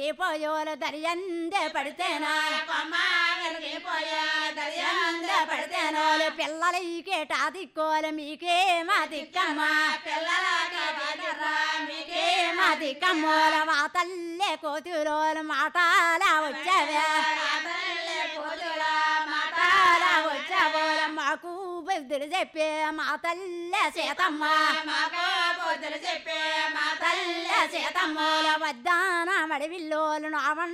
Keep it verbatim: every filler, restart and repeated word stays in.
పోయోలు దరియందే పడితేనా పడితేనోలు పిల్లలకేటా దిక్కోలు మీకే మా దిక్కమ్మా మీకే మా దిక్కమ్మోల మా తల్లే కోతురోలు మాటాలా వచ్చావే మాటాలా వచ్చావోల మాకు బుద్ధులు చెప్పే మా తల్లే సీతమ్మ మాకు బుద్ధులు చెప్పే మా తల్లే సీతమ్మోల వద్దాన మడివిల్లోలు నావ